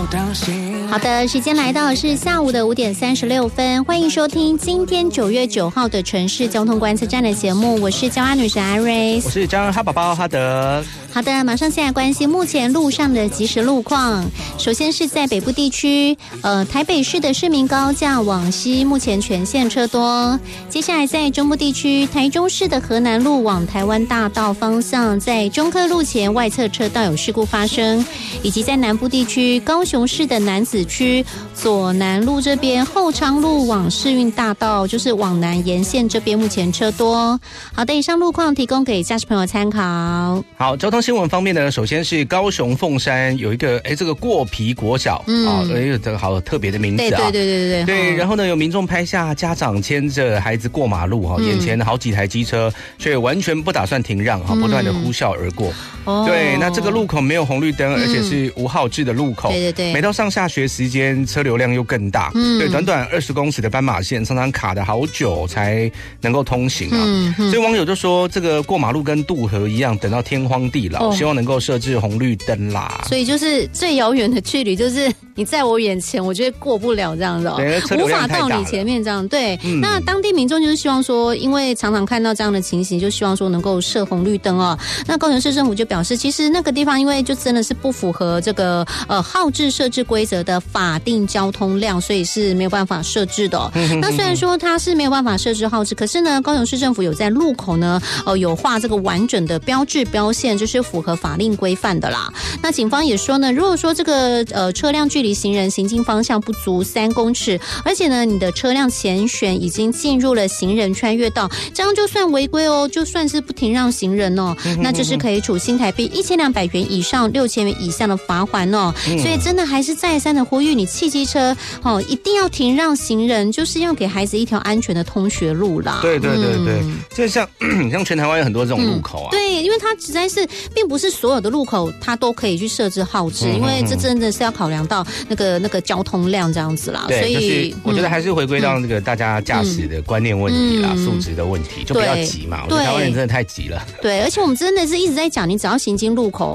好的，时间来到是下午的5点36分，欢迎收听今天9月9号的城市交通观测站的节目，我是交安女神艾瑞， 我是交安哈宝宝哈德。 好的，马上现在关心目前路上的即时路况。首先是在北部地区，台北市的市民高架往西目前全线车多。接下来在中部地区，台中市的河南路往台湾大道方向，在中科路前外侧车道有事故发生，以及在南部地区，高雄市的楠梓区左南路这边后昌路往世运大道，就是往南沿线这边目前车多。好的，以上路况提供给驾驶朋友参考。 好，交通新闻方面呢，首先是高雄凤山有一个这个过皮国小这个好特别的名字啊，对，然后呢有民众拍下家长牵着孩子过马路眼前好几台机车却完全不打算停让不断的呼啸而过。对，那这个路口没有红绿灯，而且是无号志的路口，对，每到上下学时间车流量又更大，对，短短20公尺的斑马线常常卡得好久才能够通行啊。所以网友就说这个过马路跟渡河一样，等到天荒地老，希望能够设置红绿灯啦。 所以就是最遥远的距离，就是你在我眼前，我觉得过不了这样子无法到你前面这样。对，那当地民众就是希望说，因为常常看到这样的情形，就希望说能够设红绿灯哦。那高雄市政府就表示，其实那个地方因为就真的是不符合这个号志设置规则的法定交通量，所以是没有办法设置的那虽然说它是没有办法设置号志，可是呢，高雄市政府有在路口呢有画这个完整的标志标线，就是符合法令规范的啦。那警方也说呢，如果说这个车辆距离行人行进方向不足3公尺，而且呢你的车辆前悬已经进入了行人穿越道，这样就算违规就算是不停让行人那就是可以处新台币1200元以上6000元以下的罚款所以真的还是再三的呼吁你汽机车一定要停让行人，就是要给孩子一条安全的通学路啦。 对，就像全台湾有很多这种路口对，因为它实在是并不是所有的路口它都可以去设置号志，因为这真的是要考量到那个交通量这样子啦。 对， 所以就是我觉得还是回归到那个大家驾驶的观念问题啦，素质的问题，就不要急嘛。我觉得台湾人真的太急了。 对，而且我们真的是一直在讲，你只要行经路口